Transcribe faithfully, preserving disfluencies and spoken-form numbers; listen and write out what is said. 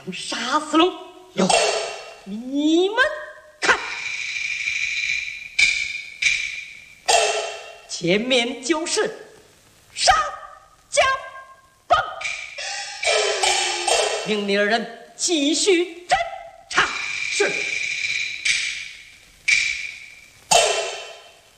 成杀死龙。有，你们看，前面就是杀将崩，命令二人继续侦查。是。